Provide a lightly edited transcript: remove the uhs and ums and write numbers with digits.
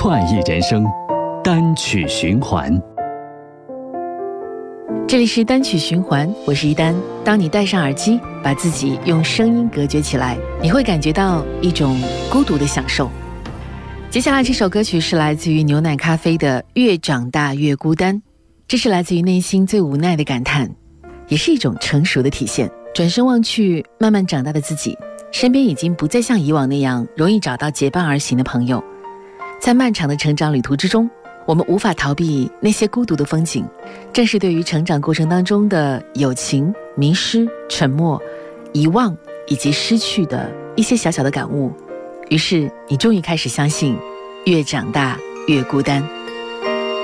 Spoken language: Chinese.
快意人生，单曲循环。 这里是单曲循环，我是一丹。当你戴上耳机，把自己用声音隔绝起来，你会感觉到一种孤独的享受。接下来这首歌曲是来自于牛奶咖啡的《越长大越孤单》，这是来自于内心最无奈的感叹，也是一种成熟的体现。转身望去，慢慢长大的自己，身边已经不再像以往那样容易找到结伴而行的朋友。在漫长的成长旅途之中，我们无法逃避那些孤独的风景，正是对于成长过程当中的友情、迷失、沉默、遗忘以及失去的一些小小的感悟，于是你终于开始相信，越长大越孤单。